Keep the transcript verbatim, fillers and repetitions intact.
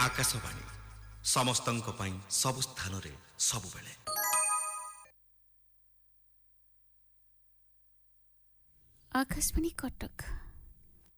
आकाशवाणी समस्तंक पई सब स्थान रे सब बेले। आकाशवाणी कटक